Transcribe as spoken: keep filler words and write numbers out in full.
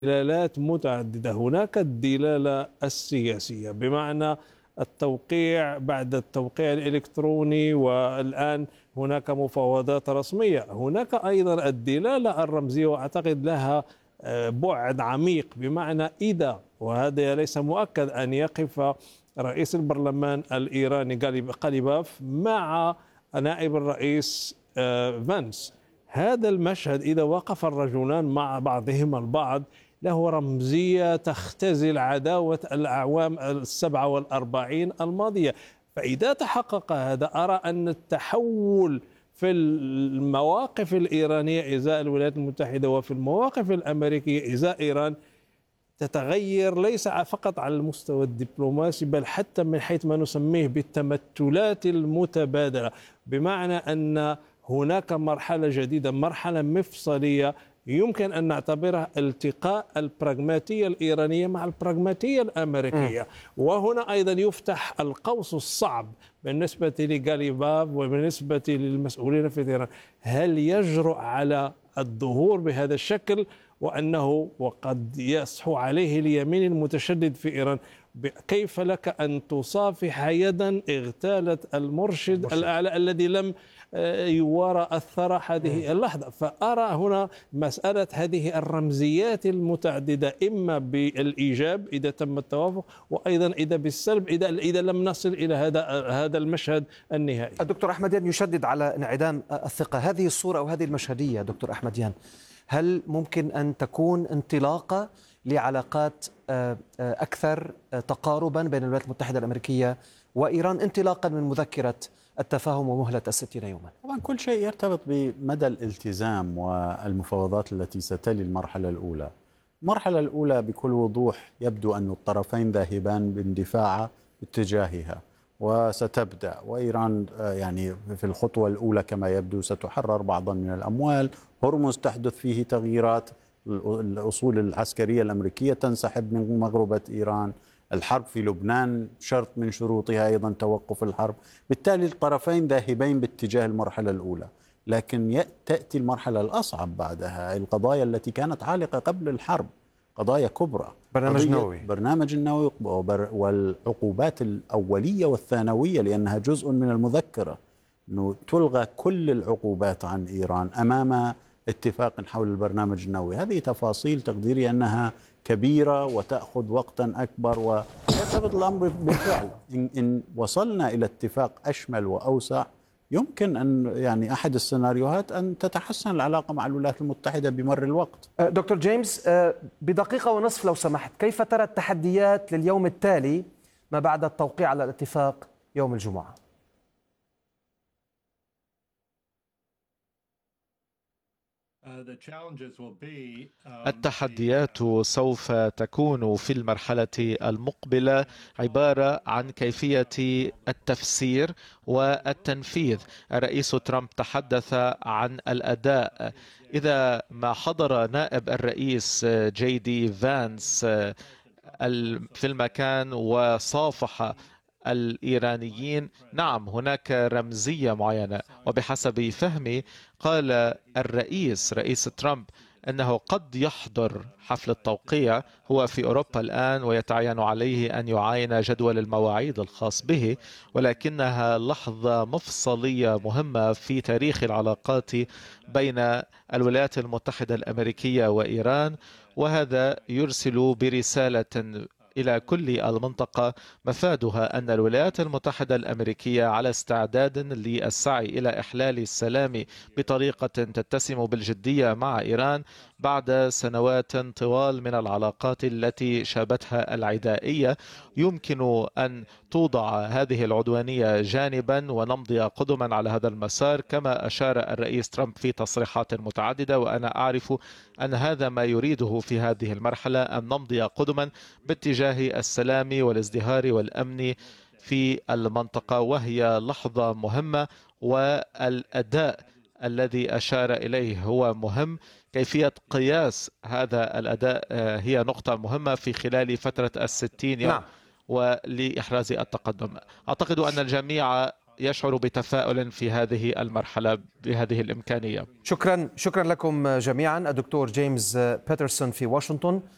دلالات متعددة. هناك الدلالة السياسية بمعنى التوقيع بعد التوقيع الإلكتروني، والآن هناك مفاوضات رسمية. هناك أيضا الدلالة الرمزية، وأعتقد لها بعد عميق، بمعنى إذا، وهذا ليس مؤكد، أن يقف رئيس البرلمان الإيراني قليباف مع نائب الرئيس فانس. هذا المشهد إذا وقف الرجلان مع بعضهما البعض له رمزية تختزل عداوة الأعوام السبعة والأربعين الماضية. فإذا تحقق هذا، أرى أن التحول في المواقف الإيرانية إزاء الولايات المتحدة وفي المواقف الأمريكية إزاء إيران تتغير، ليس فقط على المستوى الدبلوماسي بل حتى من حيث ما نسميه بالتمثلات المتبادلة، بمعنى أن هناك مرحلة جديدة، مرحلة مفصلية يمكن أن نعتبرها التقاء البراغماتية الإيرانية مع البراغماتية الأمريكية. وهنا أيضا يفتح القوس الصعب بالنسبة لغاليباف وبالنسبة للمسؤولين في إيران، هل يجرؤ على الظهور بهذا الشكل، وأنه وقد يصحو عليه اليمين المتشدد في إيران؟ كيف لك أن تصافح يدا اغتالت المرشد الأعلى الذي لم يوارى أثر هذه اللحظة؟ فأرى هنا مسألة هذه الرمزيات المتعددة، إما بالإيجاب إذا تم التوافق، وأيضا إذا بالسلب إذا إذا لم نصل إلى هذا هذا المشهد النهائي. الدكتور أحمديان يشدد على انعدام الثقة. هذه الصورة أو هذه المشهدية دكتور أحمديان، هل ممكن أن تكون انطلاقة لعلاقات أكثر تقاربا بين الولايات المتحدة الأمريكية وإيران، انطلاقا من مذكرة التفاهم ومهلة الستين يوما؟ طبعا كل شيء يرتبط بمدى الالتزام والمفاوضات التي ستلي المرحلة الأولى. المرحلة الأولى بكل وضوح يبدو أن الطرفين ذاهبان باندفاع اتجاهها، وستبدأ وإيران يعني في الخطوة الأولى كما يبدو ستحرر بعضا من الأموال. هرمز تحدث فيه تغييرات، الأصول العسكرية الأمريكية تنسحب من مغربة إيران، الحرب في لبنان شرط من شروطها أيضا توقف الحرب. بالتالي الطرفين ذاهبين باتجاه المرحلة الأولى، لكن تأتي المرحلة الأصعب بعدها، القضايا التي كانت عالقة قبل الحرب، قضايا كبرى، برنامج نووي برنامج النووي والعقوبات الأولية والثانوية، لأنها جزء من المذكرة أنه تلغى كل العقوبات عن إيران أمام اتفاق حول البرنامج النووي. هذه تفاصيل تقديري أنها كبيرة وتأخذ وقتا أكبر، ويرتبط الأمر بالفعل. إن, إن وصلنا إلى اتفاق أشمل وأوسع، يمكن أن يعني أحد السيناريوهات أن تتحسن العلاقة مع الولايات المتحدة بمر الوقت. دكتور جيمس، بدقيقة ونصف لو سمحت، كيف ترى التحديات لليوم التالي ما بعد التوقيع على الاتفاق يوم الجمعة؟ التحديات سوف تكون في المرحلة المقبلة عبارة عن كيفية التفسير والتنفيذ. الرئيس ترامب تحدث عن الأداء. إذا ما حضر نائب الرئيس جي دي فانس في المكان وصافح الإيرانيين، نعم هناك رمزية معينة. وبحسب فهمي قال الرئيس رئيس ترامب أنه قد يحضر حفل التوقيع، هو في أوروبا الآن ويتعين عليه أن يعاين جدول المواعيد الخاص به، ولكنها لحظة مفصلية مهمة في تاريخ العلاقات بين الولايات المتحدة الأمريكية وإيران، وهذا يرسل برسالة إلى كل المنطقة مفادها أن الولايات المتحدة الأمريكية على استعداد للسعي إلى إحلال السلام بطريقة تتسم بالجدية مع إيران بعد سنوات طوال من العلاقات التي شابتها العدائية. يمكن أن توضع هذه العدوانية جانبا ونمضي قدما على هذا المسار كما أشار الرئيس ترامب في تصريحات متعددة، وأنا أعرف أن هذا ما يريده في هذه المرحلة، أن نمضي قدما باتجاه السلام والازدهار والأمن في المنطقة، وهي لحظة مهمة. والأداء الذي أشار إليه هو مهم. كيفية قياس هذا الأداء هي نقطة مهمة في خلال فترة الستين يوم. نعم. ولإحراز التقدم، أعتقد أن الجميع يشعر بتفاؤل في هذه المرحلة بهذه الإمكانية. شكرا شكرا لكم جميعا. الدكتور جيمس بيترسون في واشنطن.